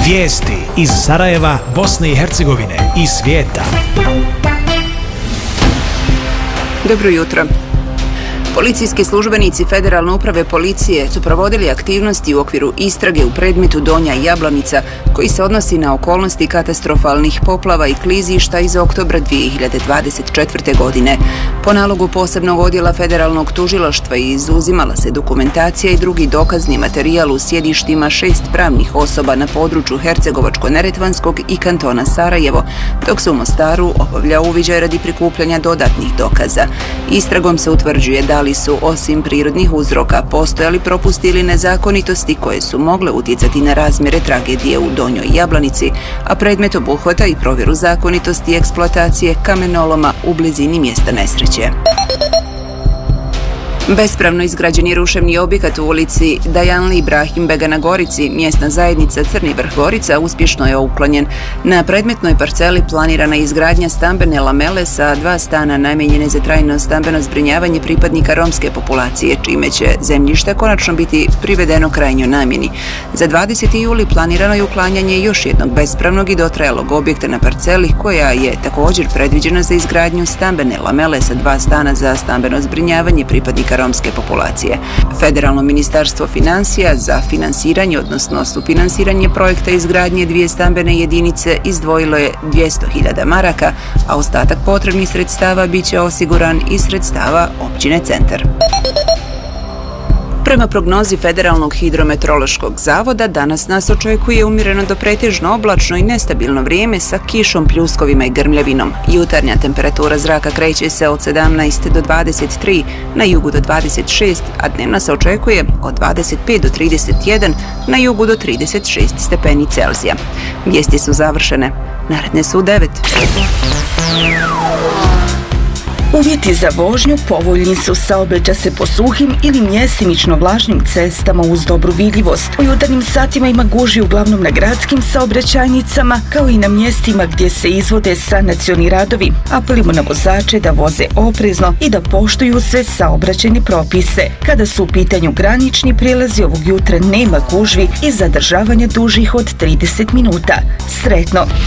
Vijesti iz Sarajeva, Bosne i Hercegovine i svijeta. Dobro jutro. Policijski službenici Federalne uprave policije su provodili aktivnosti u okviru istrage u predmetu Donja Jablanica, koji se odnosi na okolnosti katastrofalnih poplava i klizišta iz oktobra 2024. godine. Po nalogu posebnog odjela Federalnog tužilaštva izuzimala se dokumentacija i drugi dokazni materijal u sjedištima 6 pravnih osoba na području Hercegovačko-neretvanskog i kantona Sarajevo, dok se u Mostaru obavlja uviđaj radi prikupljanja dodatnih dokaza. Istragom se utvrđuje da li su, osim prirodnih uzroka, postojali propusti ili nezakonitosti koje su mogle utjecati na razmjere tragedije u Donjoj Jablanici, a predmet obuhvata i provjeru zakonitosti eksploatacije kamenoloma u blizini mjesta nesreće. Bespravno izgrađeni ruševni objekat u ulici Dajanli Ibrahim Bega na Gorici, mjesna zajednica Crni Vrh Gorica, uspješno je uklonjen. Na predmetnoj parceli planirana je izgradnja stambene lamele sa 2 stana namijenjene za trajno stambeno zbrinjavanje pripadnika romske populacije, čime će zemljište konačno biti privedeno krajnjoj namjeni. Za 20. juli planirano je uklanjanje još jednog bespravnog i dotrajalog objekta na parceli, koja je također predviđena za izgradnju stambene lamele sa 2 stana za stambeno zbrinjavanje pripadnika romske populacije. Federalno ministarstvo financija za finansiranje, odnosno sufinansiranje projekta izgradnje 2 stambene jedinice izdvojilo je 200.000 maraka, a ostatak potrebnih sredstava bit će osiguran iz sredstava općine Centar. Prema prognozi Federalnog hidrometeorološkog zavoda, danas nas očekuje umjereno do pretežno oblačno i nestabilno vrijeme sa kišom, pljuskovima i grmljavinom. Jutarnja temperatura zraka kreće se od 17 do 23, na jugu do 26, a dnevna se očekuje od 25 do 31, na jugu do 36 stepeni Celzija. Vijesti su završene. Naredne su u 9. Uvjeti za vožnju povoljni su, saobraća se po suhim ili mjestimično vlažnim cestama uz dobru vidljivost. U jutarnjim satima ima gužvi uglavnom na gradskim saobraćajnicama, kao i na mjestima gdje se izvode sanacioni radovi. Apelimo na vozače da voze oprezno i da poštuju sve saobraćajne propise. Kada su u pitanju granični prijelazi, ovog jutra nema gužvi i zadržavanja dužih od 30 minuta. Sretno!